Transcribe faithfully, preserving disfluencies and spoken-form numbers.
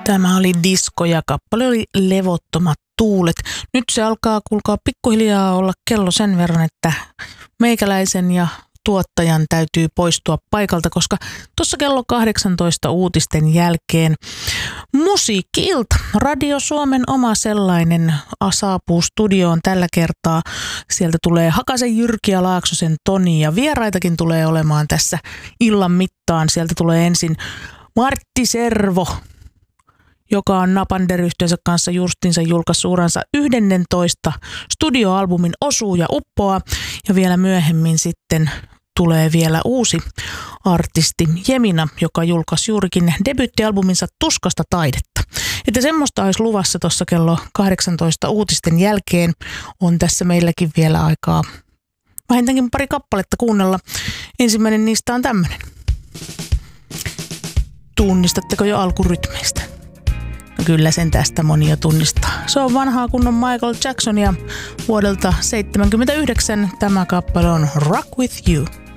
Tämä oli disko ja kappale oli Levottomat tuulet. Nyt se alkaa kuulkaa pikkuhiljaa olla kello sen verran, että meikäläisen ja tuottajan täytyy poistua paikalta, koska tuossa kello kahdeksantoista uutisten jälkeen musiikki-ilta. Radio Suomen oma sellainen saapuu studioon tällä kertaa. Sieltä tulee Hakasen Jyrki ja Laaksosen Toni ja vieraitakin tulee olemaan tässä illan mittaan. Sieltä tulee ensin Martti Servo, joka on Napander-yhteensä kanssa justinsa julkaissut uransa yhdentoista studioalbumin Osuu ja uppoa. Ja vielä myöhemmin sitten tulee vielä uusi artisti Jemina, joka julkaisi juurikin debyyttialbuminsa Tuskasta taidetta. Että semmoista olisi luvassa tuossa kello kahdeksantoista uutisten jälkeen. On tässä meilläkin vielä aikaa vähintäänkin pari kappaletta kuunnella. Ensimmäinen niistä on tämmöinen. Tunnistatteko jo alkurytmeistä? No kyllä sen tästä moni jo tunnistaa. Se on vanhaa kunnon Michael Jacksonia vuodelta seitsemänkymmentäyhdeksän. Tämä kappale on Rock With You.